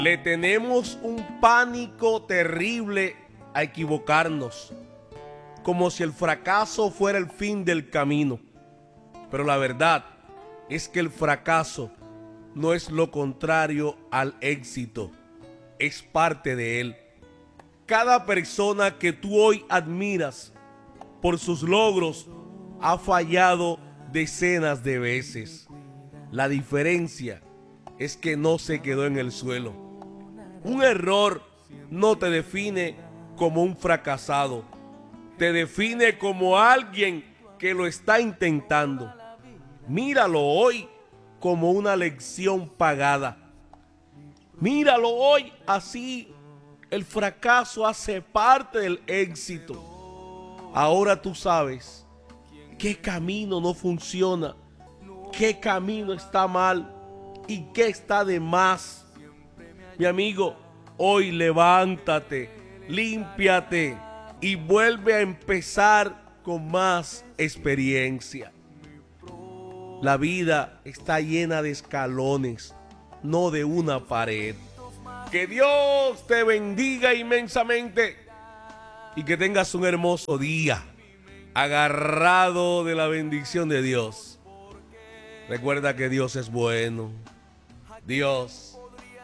Le tenemos un pánico terrible a equivocarnos, como si el fracaso fuera el fin del camino. Pero la verdad es que el fracaso no es lo contrario al éxito, es parte de él. Cada persona que tú hoy admiras por sus logros ha fallado decenas de veces. La diferencia es que no se quedó en el suelo. Un error no te define como un fracasado, te define como alguien que lo está intentando. Míralo hoy como una lección pagada. Míralo hoy así. El fracaso hace parte del éxito. Ahora tú sabes qué camino no funciona, qué camino está mal y qué está de más. Mi amigo, hoy levántate, límpiate y vuelve a empezar con más experiencia. La vida está llena de escalones, no de una pared. Que Dios te bendiga inmensamente y que tengas un hermoso día, agarrado de la bendición de Dios. Recuerda que Dios es bueno. Dios